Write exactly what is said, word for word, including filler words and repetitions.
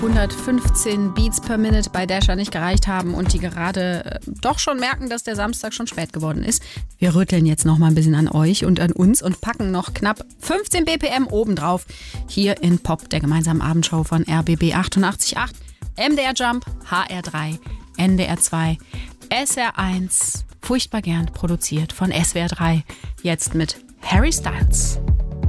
hundertfünfzehn Beats per Minute bei Dasher nicht gereicht haben und die gerade äh, doch schon merken, dass der Samstag schon spät geworden ist. Wir rütteln jetzt noch mal ein bisschen an euch und an uns und packen noch knapp fünfzehn B P M obendrauf hier in Pop, der gemeinsamen Abendshow von R B B achtundachtzig Komma acht, M D R Jump, H R drei, N D R zwei, S R eins, furchtbar gern produziert von S W R drei, jetzt mit Harry Styles.